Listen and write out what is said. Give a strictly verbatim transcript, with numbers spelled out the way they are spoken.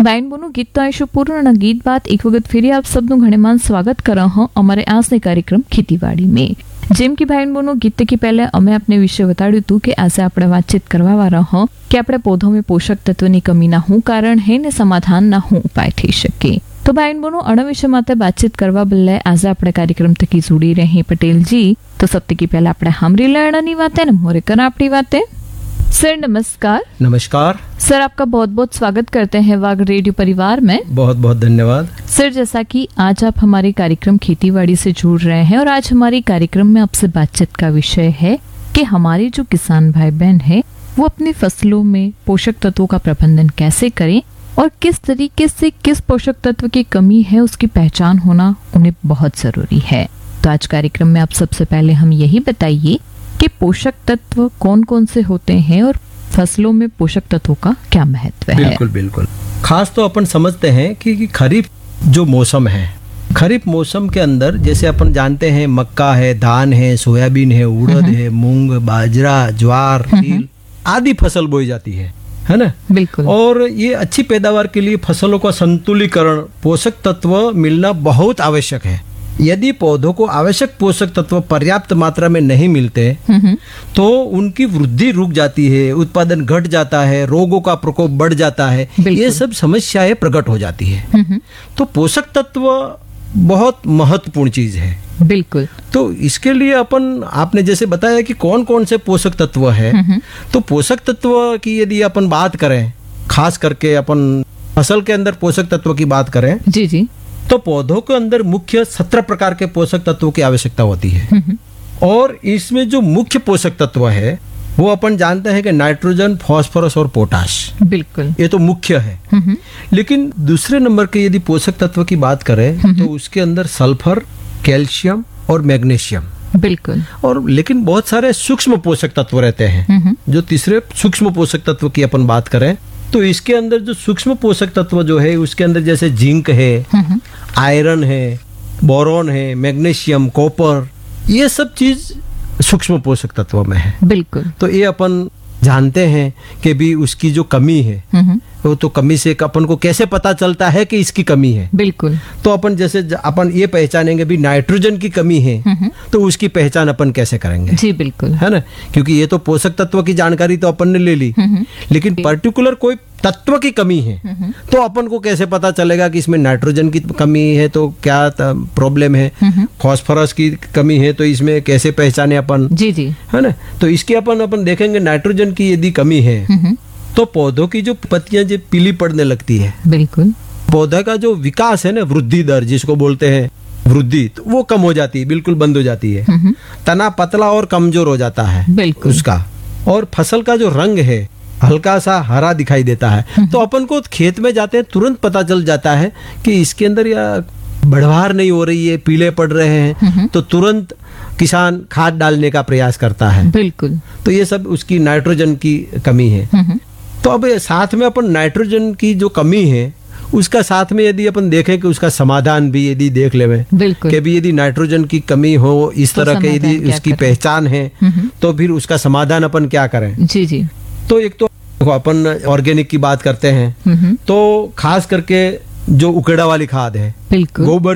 ભાઈન બોનું ગીત તો આવીશું પૂર્ણ ગીત બાદ એક વખત ફરી આપ સબનું ઘણેમાન સ્વાગત कर रहा हूं हमारे आज ने कार्यक्रम खेतीवाड़ी में। જેમ કે ભાઈન બોનું ગીત કે પહેલા અમે આપને વિશે બતાડ્યું હતું કે આજે આપણે વાતચીત કરવા વાળા હો કે આપણે પૌધો में પોષક તત્વની કમીના શું કારણ હે ને સમાધાનના શું ઉપાય થઈ શકે। તો ભાઈન બોનું અણ વિશે માટે बातचीत કરવા બદલે આજે આપણે કાર્યક્રમ તકી જોડી રહે પટેલ जी। तो सबसे की पहले આપણે હામરી લેણની વાતે ને મોરે કર આપણી વાતે। सर नमस्कार। नमस्कार सर, आपका बहुत बहुत स्वागत करते हैं वाग रेडियो परिवार में। बहुत बहुत धन्यवाद। सर, जैसा कि आज आप हमारे कार्यक्रम खेतीबाड़ी से जुड़ रहे हैं और आज हमारे कार्यक्रम में आपसे बातचीत का विषय है कि हमारे जो किसान भाई बहन हैं वो अपनी फसलों में पोषक तत्वों का प्रबंधन कैसे करें और किस तरीके से किस पोषक तत्व की कमी है उसकी पहचान होना उन्हें बहुत जरूरी है। तो आज कार्यक्रम में आप सबसे पहले हम यही बताइए कि पोषक तत्व कौन कौन से होते हैं और फसलों में पोषक तत्वों का क्या महत्व है। बिल्कुल बिल्कुल। खास तो अपन समझते हैं कि, कि खरीफ जो मौसम है, खरीफ मौसम के अंदर जैसे अपन जानते हैं मक्का है, धान है, सोयाबीन है, उड़द है, मूंग, बाजरा, ज्वार, तिल आदि फसल बोई जाती है, है ना। बिल्कुल। और ये अच्छी पैदावार के लिए फसलों का संतुलीकरण, पोषक तत्व मिलना बहुत आवश्यक है। यदि पौधों को आवश्यक पोषक तत्व पर्याप्त मात्रा में नहीं मिलते तो उनकी वृद्धि रुक जाती है, उत्पादन घट जाता है, रोगों का प्रकोप बढ़ जाता है, ये सब समस्याएं प्रकट हो जाती है। तो पोषक तत्व बहुत महत्वपूर्ण चीज है। बिल्कुल। तो इसके लिए अपन आपने जैसे बताया कि कौन कौन से पोषक तत्व है, तो पोषक तत्व की यदि अपन बात करें, खास करके अपन फसल के अंदर पोषक तत्व की बात करें जी जी तो पौधों के अंदर मुख्य सत्रह प्रकार के पोषक तत्वों की आवश्यकता होती है। और इसमें जो मुख्य पोषक तत्व है वो अपन जानते हैं कि नाइट्रोजन, फास्फोरस और पोटाश। बिल्कुल। ये तो मुख्य है। लेकिन दूसरे नंबर के यदि पोषक तत्व की बात करें तो उसके अंदर सल्फर, कैल्शियम और मैग्नीशियम। बिल्कुल। और लेकिन बहुत सारे सूक्ष्म पोषक तत्व रहते हैं। जो तीसरे सूक्ष्म पोषक तत्व की अपन बात करें तो इसके अंदर जो सूक्ष्म पोषक तत्व जो है उसके अंदर जैसे जिंक है, आयरन है, बोरॉन है, मैग्नीशियम, कॉपर, ये सब चीज सूक्ष्म पोषक तत्व में है। बिल्कुल। तो ये अपन जानते हैं कि भी उसकी जो कमी है वो तो कमी से अपन को कैसे पता चलता है कि इसकी कमी है। बिल्कुल। तो अपन जैसे अपन ये पहचानेंगे भी नाइट्रोजन की कमी है तो उसकी पहचान अपन कैसे करेंगे। जी बिल्कुल, है ना, क्योंकि ये तो पोषक तत्व की जानकारी तो अपन ने ले ली, लेकिन पर्टिकुलर कोई तत्व की कमी है तो अपन को कैसे पता चलेगा कि इसमें नाइट्रोजन की कमी है तो क्या प्रॉब्लम है, फास्फोरस की कमी है तो इसमें कैसे पहचाने अपन। जी जी, है ना। तो इसके अपन अपन देखेंगे नाइट्रोजन की यदि कमी है तो पौधों की जो पत्तियां जो पीली पड़ने लगती है, बिल्कुल, पौधा का जो विकास है ना, वृद्धि दर जिसको बोलते हैं वृद्धि, तो वो कम हो जाती है, बिल्कुल बंद हो जाती है। तना पतला और कमजोर हो जाता है बिल्कुल उसका। और फसल का जो रंग है हल्का सा हरा दिखाई देता है। तो अपन को खेत में जाते हैं तुरंत पता चल जाता है कि इसके अंदर या बढ़वार नहीं हो रही है, पीले पड़ रहे हैं, तो तुरंत किसान खाद डालने का प्रयास करता है। बिल्कुल। तो ये सब उसकी नाइट्रोजन की कमी है। तो अब साथ में अपन नाइट्रोजन की जो कमी है उसका साथ में यदि अपन देखें कि उसका समाधान भी यदि देख लेवे कि भी यदि नाइट्रोजन की कमी हो इस तो तरह के यदि उसकी पहचान है तो फिर उसका समाधान अपन क्या करें। जी जी। तो एक तो अपन ऑर्गेनिक की बात करते हैं तो खास करके जो उकेड़ा वाली खाद है, बिल्कुल, गोबर